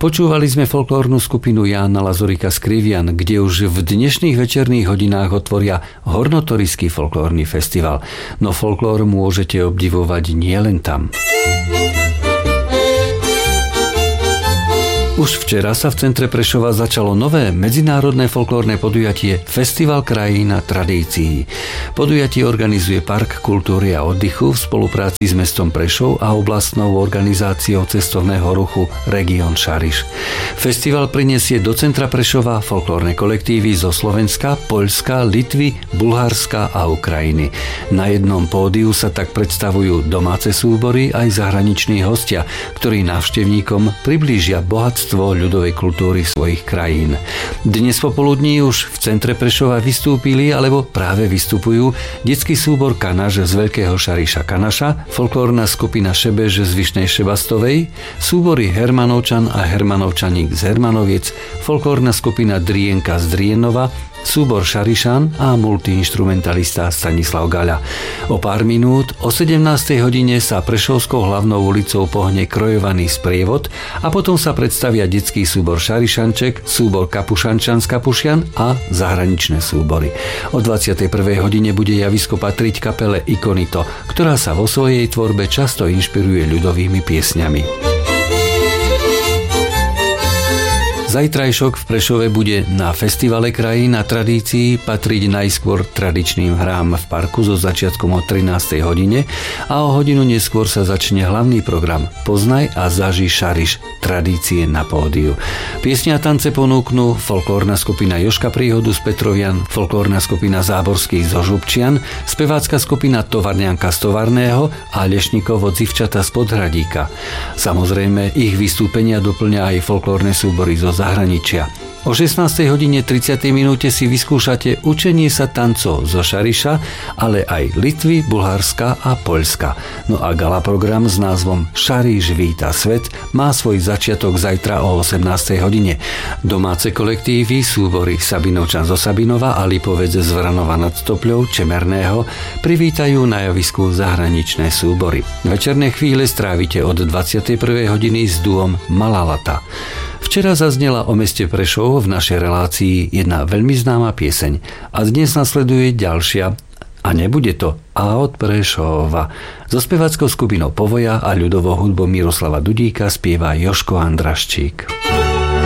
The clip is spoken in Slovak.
Počúvali sme folklórnu skupinu Jána Lazurika z Krivian, kde už v dnešných večerných hodinách otvoria Hornotoryský folklórny festival. No folklór môžete obdivovať nielen tam. Už včera sa v centre Prešova začalo nové medzinárodné folklórne podujatie Festival krajín a tradícií. Podujatie organizuje Park kultúry a oddychu v spolupráci s mestom Prešov a oblastnou organizáciou cestovného ruchu Region Šariš. Festival prinesie do centra Prešova folklórne kolektívy zo Slovenska, Poľska, Litvy, Bulharska a Ukrajiny. Na jednom pódiu sa tak predstavujú domáce súbory aj zahraniční hostia, ktorí návštevníkom priblížia bohatstvo ľudovej kultúry svojich krajín. Dnes popoludní už v centre Prešova vystúpili alebo práve vystupujú detský súbor Kanaš z Veľkého Šariša Kanaša, folklórna skupina Šebež z Vyšnej Šebastovej, súbory Hermanovčan a Hermanovčaník z Hermanoviec, folklórna skupina Drienka z Drienova, súbor Šarišan a multiinštrumentalista Stanislav Gaľa. O pár minút o 17. hodine sa Prešovskou hlavnou ulicou pohne krojovaný sprievod a potom sa predstavia detský súbor Šarišanček, súbor Kapušančan z Kapušian a zahraničné súbory. O 21. hodine bude javisko patriť kapele Ikonito, ktorá sa vo svojej tvorbe často inšpiruje ľudovými piesňami. Zajtrajšok v Prešove bude na Festivale krajín a tradícií patriť najskôr tradičným hrám v parku so začiatkom o 13. hodine a o hodinu neskôr sa začne hlavný program Poznaj a zaži Šariš, tradície na pódiu. Piesne a tance ponúknú folklórna skupina Jožka Príhodu z Petrovian, folklórna skupina Záborských zo Župčian, spevácka skupina Tovarňanka z Tovarného a Lešníkovo Dzivčata z Podhradíka. Samozrejme, ich vystúpenia doplňa aj folklórne súbory zo zahraničia. O 16:30 si vyskúšate učenie sa tancov zo Šariša, ale aj Litvy, Bulharska a Poľska. No a gala program s názvom Šariš víta svet má svoj začiatok zajtra o 18. hodine. Domáce kolektívy, súbory Sabinovčan zo Sabinova a Lipovec z Vranova nad Stopľou, Čemerného privítajú na javisku zahraničné súbory. Večerné chvíle strávite od 21. hodiny s duom Malá Lata. Včera zaznela o meste Prešov v našej relácii jedna veľmi známa pieseň a dnes nasleduje ďalšia a nebude to A od Prešova. So speváckou skupinou Povoja a ľudovou hudbou Miroslava Dudíka spieva Jožko Andraščík.